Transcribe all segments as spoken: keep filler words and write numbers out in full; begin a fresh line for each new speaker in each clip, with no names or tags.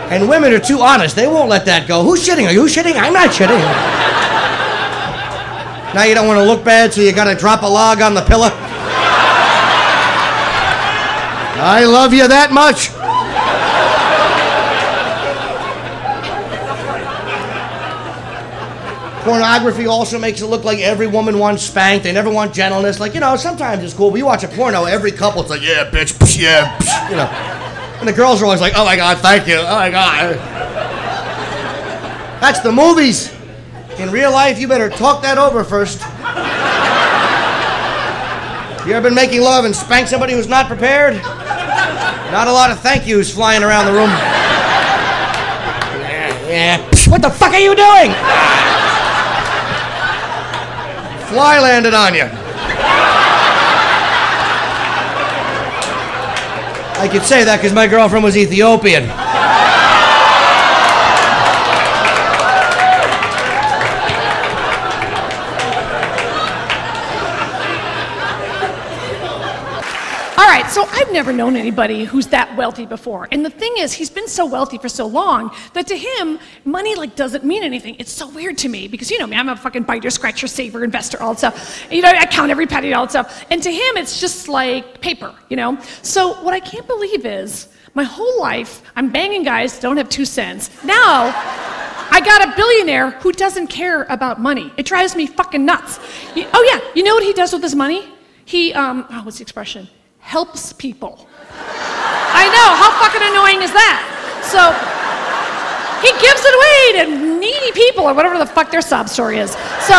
And women are too honest. They won't let that go. Who's shitting? Are you shitting? I'm not shitting. Now you don't want to look bad, so you got to drop a log on the pillow. I love you that much. Pornography also makes it look like every woman wants spanked. They never want gentleness. Like, you know, sometimes it's cool, but you watch a porno, every couple's like, yeah, bitch, psh, yeah, psh, you know. And the girls are always like, oh my God, thank you, oh my God. That's the movies. In real life, you better talk that over first. You ever been making love and spanked somebody who's not prepared? Not a lot of thank yous flying around the room. Yeah, yeah. Psh, what the fuck are you doing? Fly landed on you. I could say that because my girlfriend was Ethiopian.
So I've never known anybody who's that wealthy before. And the thing is, he's been so wealthy for so long that to him, money like doesn't mean anything. It's so weird to me because, you know me, I'm a fucking biter, scratcher, saver, investor, all that stuff. And, you know, I count every penny, all that stuff. And to him, it's just like paper, you know? So what I can't believe is my whole life, I'm banging guys that don't have two cents. Now, I got a billionaire who doesn't care about money. It drives me fucking nuts. You, oh yeah, you know what he does with his money? He, um, oh, what's the expression? Helps people. I know, how fucking annoying is that? So, he gives it away to needy people or whatever the fuck their sob story is. So,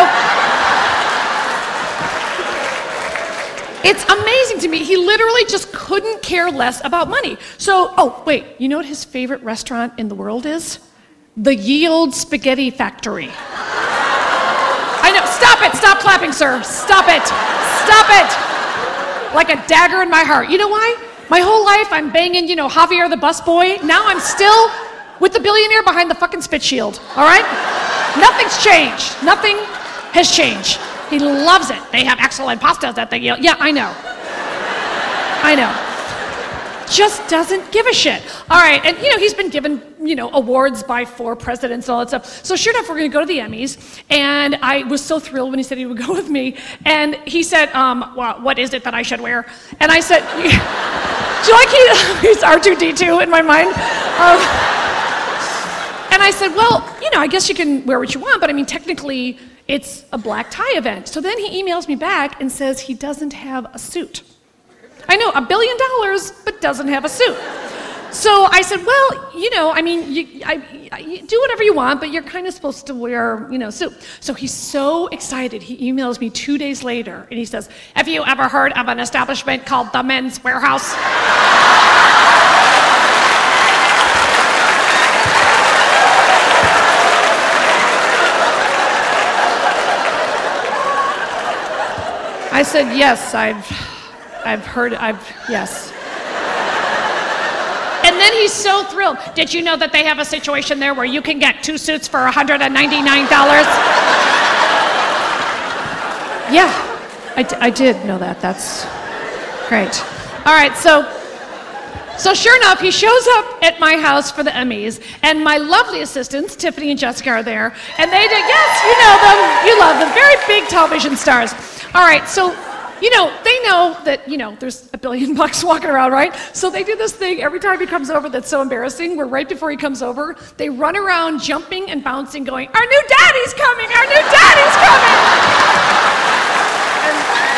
it's amazing to me. He literally just couldn't care less about money. So, oh, wait, you know what his favorite restaurant in the world is? The Yield Spaghetti Factory. I know, stop it, stop clapping, sir. Stop it, stop it. Like a dagger in my heart. You know why? My whole life I'm banging, you know, Javier the busboy. Now I'm still with the billionaire behind the fucking spit shield, all right? Nothing's changed. Nothing has changed. He loves it. They have excellent pastas at the Yield. Yeah, I know. I know. Just doesn't give a shit. All right, and you know, he's been given, you know, awards by four presidents and all that stuff. So sure enough, we're gonna go to the Emmys, and I was so thrilled when he said he would go with me, and he said, um, well, what is it that I should wear? And I said, do you like he, he's R two D two in my mind? Um, and I said, well, you know, I guess you can wear what you want, but I mean, technically, it's a black tie event. So then he emails me back and says he doesn't have a suit. I know, a billion dollars, but doesn't have a suit. So I said, well, you know, I mean, you, I, I, you do whatever you want, but you're kind of supposed to wear, you know, suit. So he's so excited. He emails me two days later, and he says, have you ever heard of an establishment called the Men's Warehouse? I said, yes, I've... I've heard, I've, yes. And then he's so thrilled. Did you know that they have a situation there where you can get two suits for one hundred ninety-nine dollars? Yeah, I, d- I did know that. That's great. All right, so, so sure enough, he shows up at my house for the Emmys, and my lovely assistants, Tiffany and Jessica, are there, and they did, yes, you know them, you love them, very big television stars. All right, so, you know, they know that, you know, there's a billion bucks walking around, right? So they do this thing every time he comes over that's so embarrassing, where right before he comes over, they run around jumping and bouncing going, our new daddy's coming, our new daddy's coming! And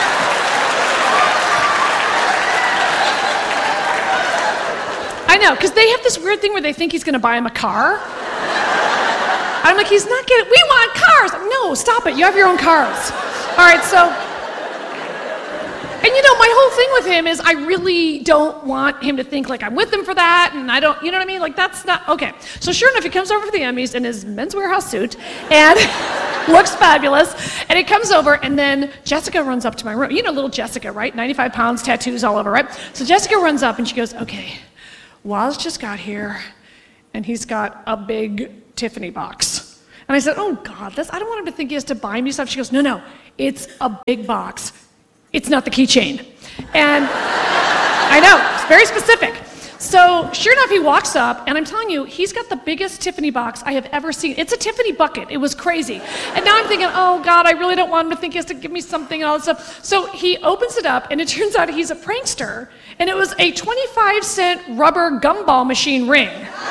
I know, because they have this weird thing where they think he's gonna buy him a car. I'm like, he's not getting, we want cars! Like, no, stop it, you have your own cars. All right, so, and you know, my whole thing with him is I really don't want him to think like I'm with him for that, and I don't, you know what I mean? Like, that's not, okay. So sure enough, he comes over for the Emmys in his Men's Warehouse suit, and looks fabulous, and he comes over, and then Jessica runs up to my room. You know little Jessica, right? ninety-five pounds, tattoos all over, right? So Jessica runs up, and she goes, okay, Waz just got here, and he's got a big Tiffany box. And I said, oh God, that's, I don't want him to think he has to buy me stuff. She goes, no, no, it's a big box. It's not the keychain. And I know, it's very specific. So sure enough, he walks up, and I'm telling you, he's got the biggest Tiffany box I have ever seen. It's a Tiffany bucket. It was crazy. And now I'm thinking, oh God, I really don't want him to think he has to give me something and all this stuff. So he opens it up, and it turns out he's a prankster, and it was a twenty-five cent rubber gumball machine ring.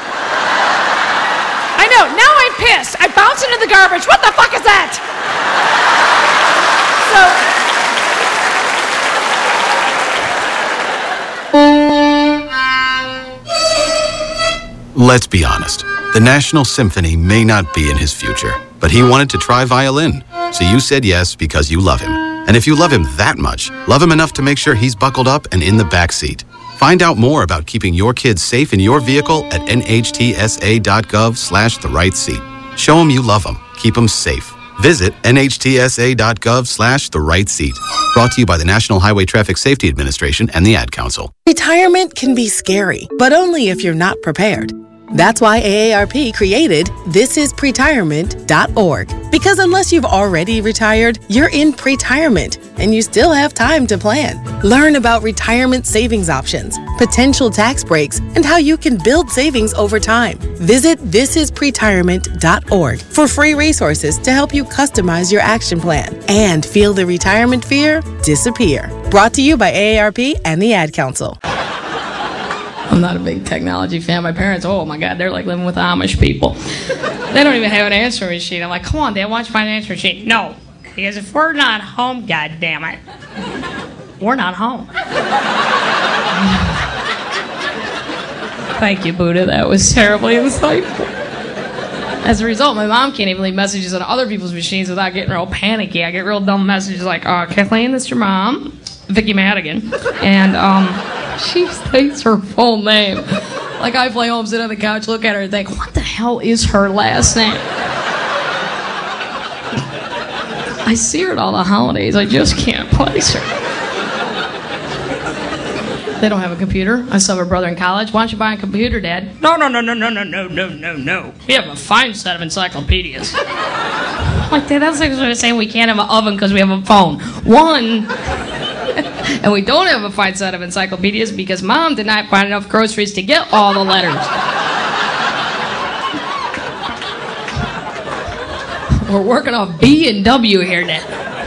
I know, now I'm pissed. I bounce into the garbage. What the fuck is that?
So... Let's be honest. The National Symphony may not be in his future, but he wanted to try violin. So you said yes because you love him. And if you love him that much, love him enough to make sure he's buckled up and in the back seat. Find out more about keeping your kids safe in your vehicle at nhtsa.gov slash the right seat. Show them you love them. Keep them safe. Visit nhtsa.gov slash the right seat. Brought to you by the National Highway Traffic Safety Administration and the Ad Council.
Retirement can be scary, but only if you're not prepared. That's why A A R P created this is pretirement dot org. Because unless you've already retired, you're in pretirement, and you still have time to plan. Learn about retirement savings options, potential tax breaks, and how you can build savings over time. Visit this is pretirement dot org for free resources to help you customize your action plan and feel the retirement fear disappear. Brought to you by A A R P and the Ad Council.
I'm not a big technology fan. My parents, oh my God, they're like living with Amish people. They don't even have an answering machine. I'm like, come on, Dad, why don't you find an answering machine? No, because if we're not home, God damn it, we're not home. Thank you, Buddha. That was terribly insightful. As a result, my mom can't even leave messages on other people's machines without getting real panicky. I get real dumb messages like, uh, Kathleen, this is your mom, Vicky Madigan, and um. she states her full name. Like I play home, sit on the couch, look at her and think, what the hell is her last name? I see her at all the holidays. I just can't place her. They don't have a computer. I still have a brother in college. Why don't you buy a computer, Dad? No, no, no, no, no, no, no, no, no, no. We have a fine set of encyclopedias. Like, Dad, that's like sort of saying we can't have an oven because we have a phone. One... And we don't have a fine set of encyclopedias because Mom did not find enough groceries to get all the letters. We're working off B and W here now.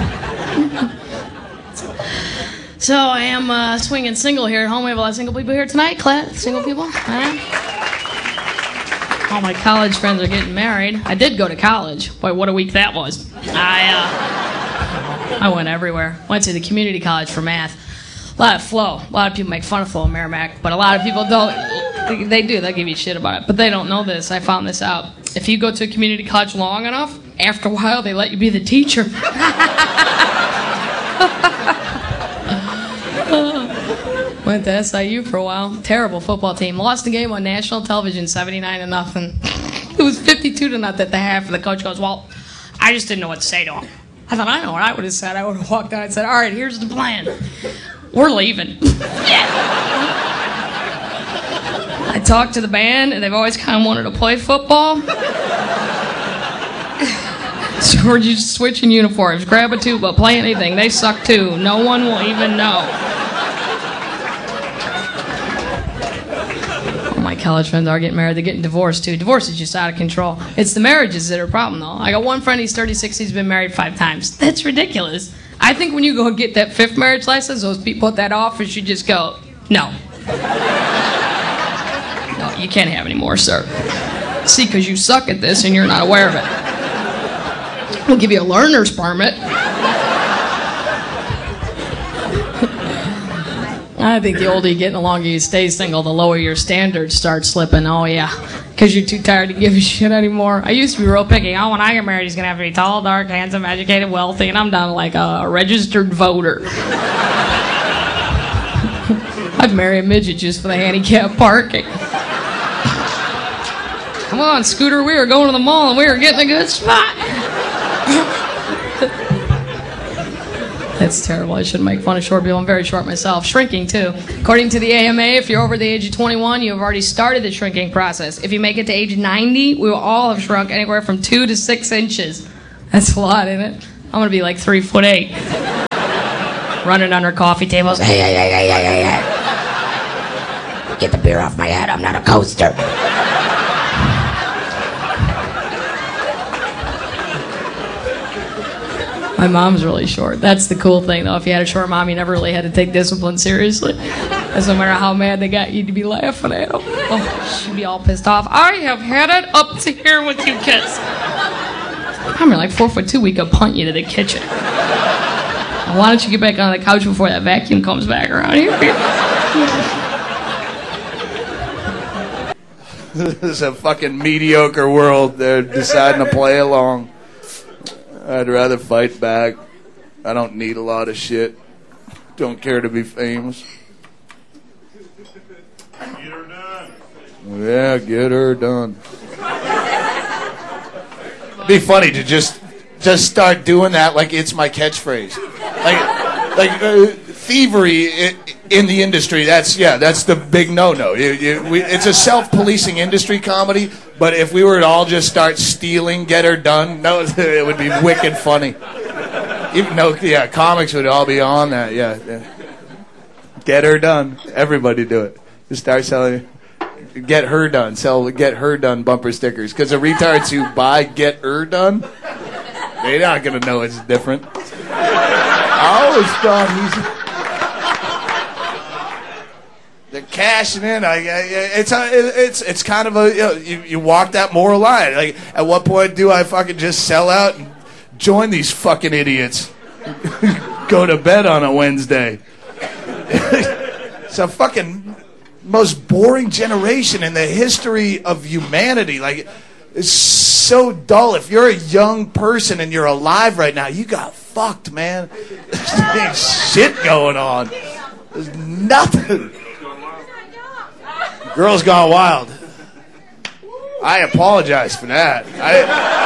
So I am uh, swinging single here at home. We have a lot of single people here tonight. Class, single people. Huh? All my college friends are getting married. I did go to college. Boy, what a week that was. I, uh... I went everywhere. Went to the community college for math. A lot of flow. A lot of people make fun of flow in Merrimack, but a lot of people don't. They, they do. They give you shit about it, but they don't know this. I found this out. If you go to a community college long enough, after a while, they let you be the teacher. Went to S I U for a while. Terrible football team. Lost the game on national television, seventy-nine to nothing. It was fifty-two to nothing at the half, and the coach goes, "Well, I just didn't know what to say to him." I thought, I know what I would have said. I would have walked out and said, all right, here's the plan. We're leaving. Yeah. I talked to the band, and they've always kind of wanted to play football. So we're just switching uniforms. Grab a tuba, play anything. They suck too. No one will even know. My college friends are getting married. They're getting divorced too. Divorce is just out of control. It's the marriages that are a problem, though. I got one friend, he's thirty-six, he's been married five times. That's ridiculous. I think when you go get that fifth marriage license, those people at that office should just go, no. No, you can't have any more, sir. See, because you suck at this and you're not aware of it. We'll give you a learner's permit. I think the older you get and the longer you stay single, the lower your standards start slipping. Oh, yeah, because you're too tired to give a shit anymore. I used to be real picky. Oh, when I get married, he's going to have to be tall, dark, handsome, educated, wealthy, and I'm down to like a, a registered voter. I'd marry a midget just for the handicap parking. Come on, Scooter, we are going to the mall and we are getting a good spot. That's terrible. I shouldn't make fun of short people. I'm very short myself. Shrinking, too. According to the A M A, if you're over the age of twenty-one, you have already started the shrinking process. If you make it to age ninety, we will all have shrunk anywhere from two to six inches. That's a lot, isn't it? I'm going to be like three foot eight. Running under coffee tables. Hey, hey, hey, hey, hey, hey.
Get the beer off my head. I'm not a coaster.
My mom's really short. That's the cool thing, though. If you had a short mom, you never really had to take discipline seriously. Because no matter how mad they got, you'd be laughing at them. Oh, she'd be all pissed off. I have had it up to here with you kids. I'm like four foot two. We could punt you to the kitchen. Why don't you get back on the couch before that vacuum comes back around here?
This is a fucking mediocre world. They're deciding to play along. I'd rather fight back. I don't need a lot of shit. Don't care to be famous.
Get her done.
Yeah, get her done. Be funny to just just start doing that like it's my catchphrase. Like, like uh, thievery in the industry. That's yeah, that's the big no-no. You, you, we, it's a self-policing industry comedy. But if we were to all just start stealing, get her done, no, it would be wicked funny. Even though, yeah, comics would all be on that. Yeah, yeah. Get her done. Everybody do it. Just start selling. Get her done. Sell get her done bumper stickers. Because the retards who buy get her done, they're not gonna know it's different. I always thought he's. They're cashing in. I, I, it's a, it's it's kind of a you, know, you, you walk that moral line. Like, at what point do I fucking just sell out and join these fucking idiots? Go to bed on a Wednesday. It's a fucking most boring generation in the history of humanity. Like, it's so dull. If you're a young person and you're alive right now, you got fucked, man. There ain't shit going on. There's nothing. Girls Gone Wild. I apologize for that. I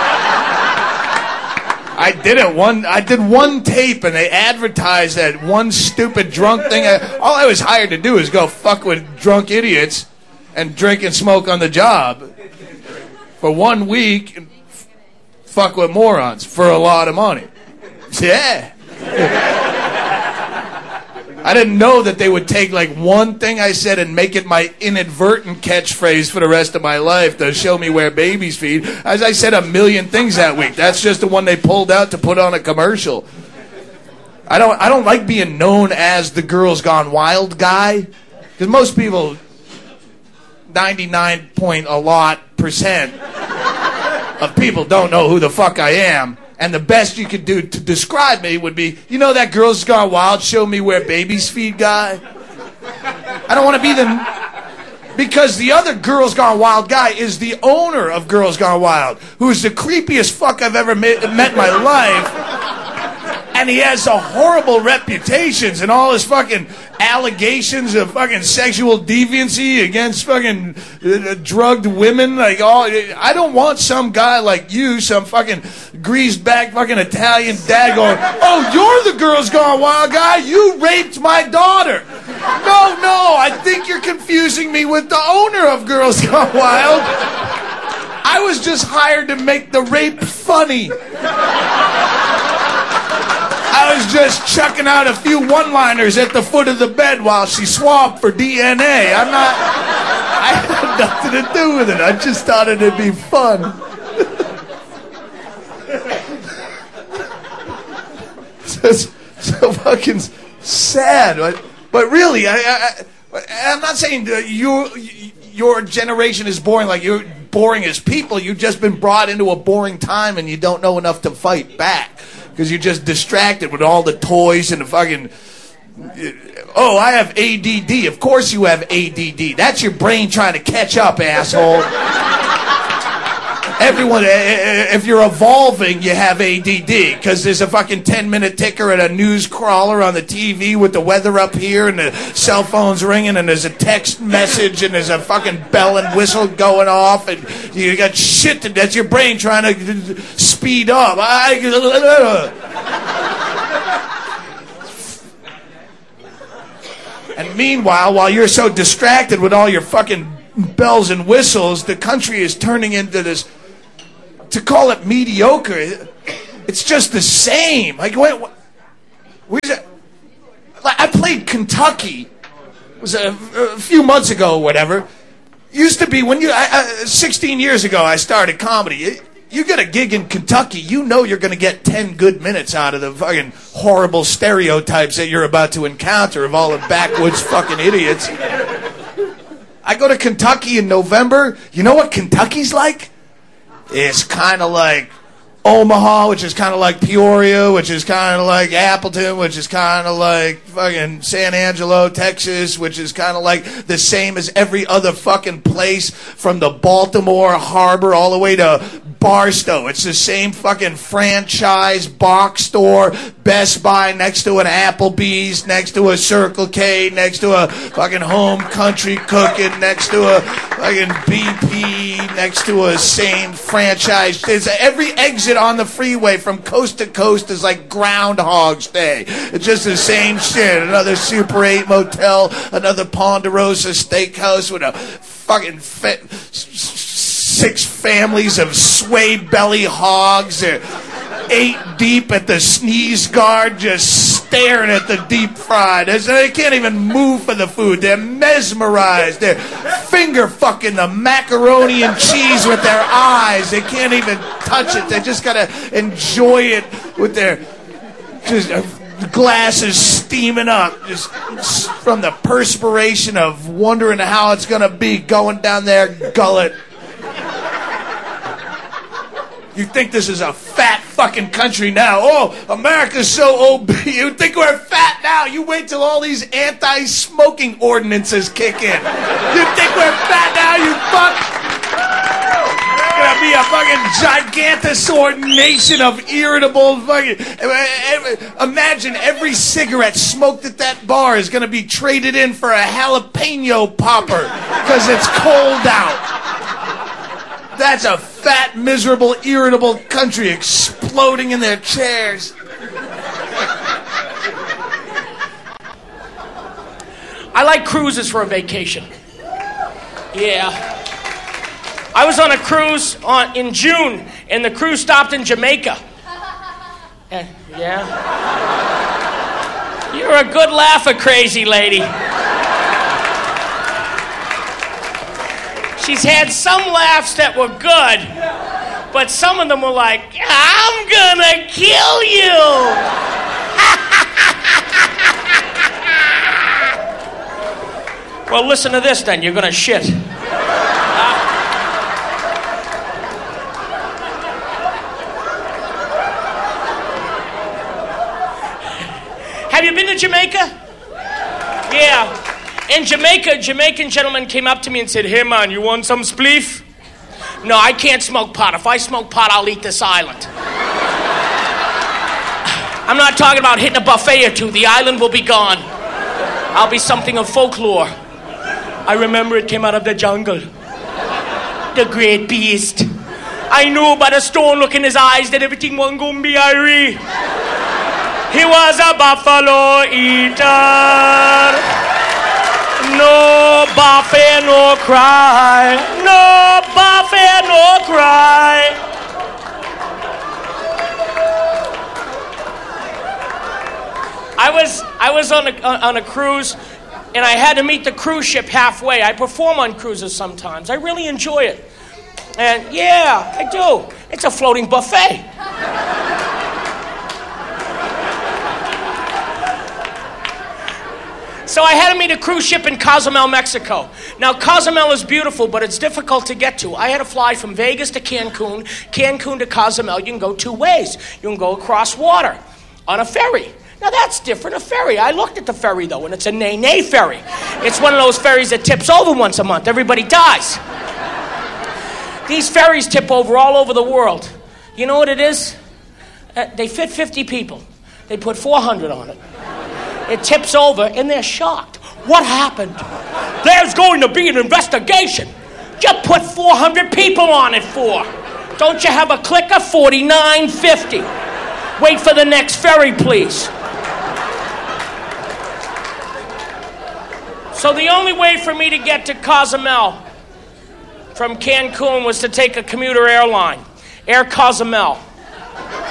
I did it one. I did one tape, and they advertised that one stupid drunk thing. I, all I was hired to do is go fuck with drunk idiots and drink and smoke on the job for one week and f- fuck with morons for a lot of money. Yeah. I didn't know that they would take like one thing I said and make it my inadvertent catchphrase for the rest of my life to show me where babies feed. As I said a million things that week. That's just the one they pulled out to put on a commercial. I don't I don't like being known as the Girls Gone Wild guy. Because most people, ninety-nine point a lot percent of people don't know who the fuck I am. And the best you could do to describe me would be, you know that Girls Gone Wild, show me where babies feed guy? I don't want to be the... Because the other Girls Gone Wild guy is the owner of Girls Gone Wild, who's the creepiest fuck I've ever met, met in my life. And he has a horrible reputations and all his fucking allegations of fucking sexual deviancy against fucking uh, drugged women. Like, all, I don't want some guy like you, some fucking greased back fucking Italian dad going, oh, you're the Girls Gone Wild guy? You raped my daughter. No, no, I think you're confusing me with the owner of Girls Gone Wild. I was just hired to make the rape funny. I was just chucking out a few one-liners at the foot of the bed while she swabbed for D N A. I'm not... I had nothing to do with it. I just thought it'd be fun. It's so fucking sad. But, but really, I, I, I'm not saying that you, your generation is boring like you're boring as people. You've just been brought into a boring time and you don't know enough to fight back. Because you're just distracted with all the toys and the fucking... Oh, I have A D D. Of course you have A D D. That's your brain trying to catch up, asshole. Everyone, if you're evolving, you have A D D. Because there's a fucking ten-minute ticker and a news crawler on the T V with the weather up here and the cell phone's ringing and there's a text message and there's a fucking bell and whistle going off and you got shit to... That's your brain trying to speed up. I... And meanwhile, while you're so distracted with all your fucking bells and whistles, the country is turning into this... To call it mediocre, it's just the same. Like, wait, where's that? Like, I played Kentucky it was a, a few months ago or whatever. Used to be when you, I, I, sixteen years ago, I started comedy. You, you get a gig in Kentucky, you know you're going to get ten good minutes out of the fucking horrible stereotypes that you're about to encounter of all the backwoods fucking idiots. I go to Kentucky in November. You know what Kentucky's like? It's kind of like Omaha, which is kind of like Peoria, which is kind of like Appleton, which is kind of like fucking San Angelo, Texas, which is kind of like the same as every other fucking place from the Baltimore Harbor all the way to Barstow. It's the same fucking franchise box store, Best Buy next to an Applebee's, next to a Circle K, next to a fucking Home Country Cooking, next to a fucking B P, next to a same franchise. There's every exit on the freeway from coast to coast is like Groundhog's Day. It's just the same shit. Another Super eight motel, another Ponderosa steakhouse with a fucking fa- six families of sway belly hogs, uh, eight deep at the sneeze guard, just staring at the deep fried. They can't even move for the food. They're mesmerized. They're finger fucking the macaroni and cheese with their eyes. They can't even touch it. They just gotta enjoy it with their just uh, glasses steaming up, just from the perspiration of wondering how it's gonna be going down their gullet. You think this is a fat fucking country now. Oh, America's so obese. You think we're fat now. You wait till all these anti-smoking ordinances kick in. You think we're fat now, you fuck? It's gonna be a fucking gigantosaur nation of irritable fucking... Imagine every cigarette smoked at that bar is gonna be traded in for a jalapeno popper because it's cold out. That's a fat, miserable, irritable country exploding in their chairs.
I like cruises for a vacation. Yeah. I was on a cruise on, in June, and the cruise stopped in Jamaica. And, yeah. You're a good laugher, crazy lady. She's had some laughs that were good, but some of them were like, I'm gonna kill you. Well, listen to this then. You're gonna shit. Uh, have you been to Jamaica? Yeah. In Jamaica, a Jamaican gentleman came up to me and said, hey man, you want some spleef? No, I can't smoke pot. If I smoke pot, I'll eat this island. I'm not talking about hitting a buffet or two. The island will be gone. I'll be something of folklore. I remember it came out of the jungle. The great beast. I knew by the stone look in his eyes that everything wasn't going to be airy. He was a buffalo eater. No buffet, no cry. No buffet, no cry. I was I was on a on a cruise, and I had to meet the cruise ship halfway. I perform on cruises sometimes. I really enjoy it, and yeah, I do. It's a floating buffet. So I had to meet a cruise ship in Cozumel, Mexico. Now, Cozumel is beautiful, but it's difficult to get to. I had to fly from Vegas to Cancun, Cancun to Cozumel. You can go two ways. You can go across water on a ferry. Now, that's different, a ferry. I looked at the ferry, though, and it's a nay-nay ferry. It's one of those ferries that tips over once a month. Everybody dies. These ferries tip over all over the world. You know what it is? Uh, they fit fifty people. They put four hundred on it. It tips over, and they're shocked. What happened? There's going to be an investigation. You put four hundred people on it for. Don't you have a clicker? forty-nine fifty. Wait for the next ferry, please. So the only way for me to get to Cozumel from Cancun was to take a commuter airline, Air Cozumel.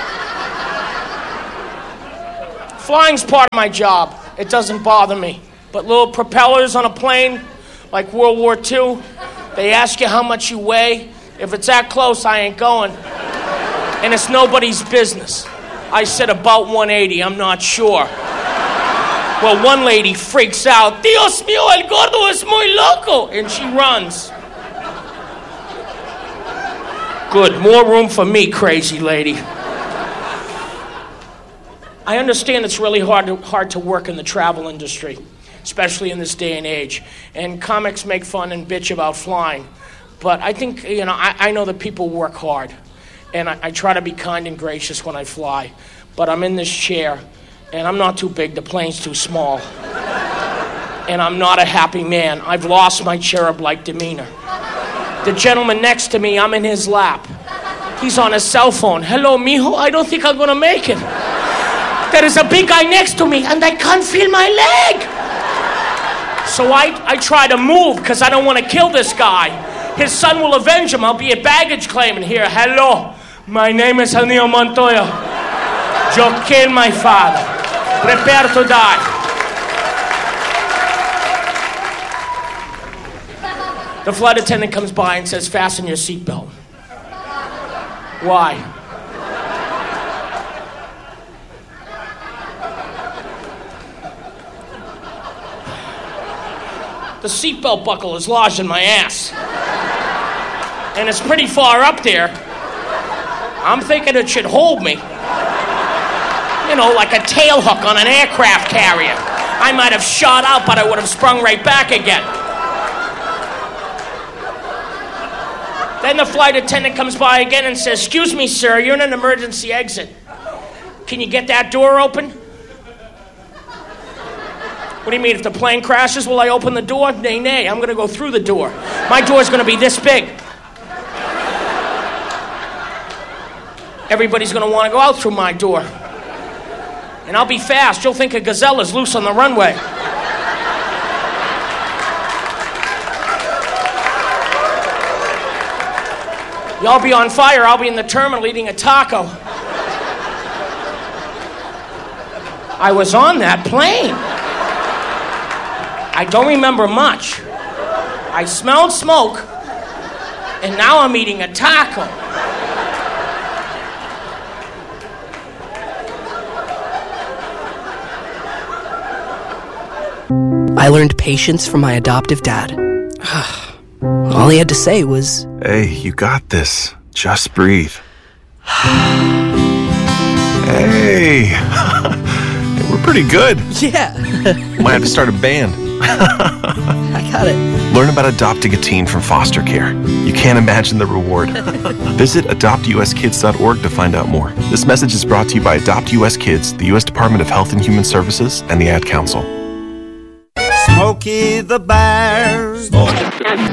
Flying's part of my job. It doesn't bother me. But little propellers on a plane, like World War Two, they ask you how much you weigh. If it's that close, I ain't going. And it's nobody's business. I said about one eighty, I'm not sure. Well, one lady freaks out, Dios mío, el gordo es muy loco, and she runs. Good, more room for me, crazy lady. I understand it's really hard to, hard to work in the travel industry, especially in this day and age. And comics make fun and bitch about flying. But I think, you know, I, I know that people work hard. And I, I try to be kind and gracious when I fly. But I'm in this chair, and I'm not too big. The plane's too small. And I'm not a happy man. I've lost my cherub-like demeanor. The gentleman next to me, I'm in his lap. He's on his cell phone. Hello, mijo, I don't think I'm gonna make it. There is a big guy next to me, and I can't feel my leg. So I, I try to move, because I don't want to kill this guy. His son will avenge him. I'll be a baggage claimant here. Hello, my name is Anil Montoya. Yo killed my father. Prepare to die. The flight attendant comes by and says, fasten your seatbelt. Why? The seatbelt buckle is lodged in my ass. And it's pretty far up there. I'm thinking it should hold me. You know, like a tail hook on an aircraft carrier. I might have shot out, but I would have sprung right back again. Then the flight attendant comes by again and says, excuse me, sir, you're in an emergency exit. Can you get that door open? What do you mean, if the plane crashes, will I open the door? Nay, nay, I'm going to go through the door. My door's going to be this big. Everybody's going to want to go out through my door. And I'll be fast. You'll think a gazelle is loose on the runway. Y'all be on fire. I'll be in the terminal eating a taco. I was on that plane. I don't remember much. I smelled smoke, and now I'm eating a taco.
I learned patience from my adoptive dad. All he had to say was,
hey, you got this. Just breathe. Hey, we're pretty good.
Yeah.
Might have to start a band.
I got it.
Learn about adopting a teen from foster care. You can't imagine the reward. Visit adopt u s kids dot org to find out more. This message is brought to you by Adopt U S Kids, the U S Department of Health and Human Services, and the Ad Council.
Smokey the Bear.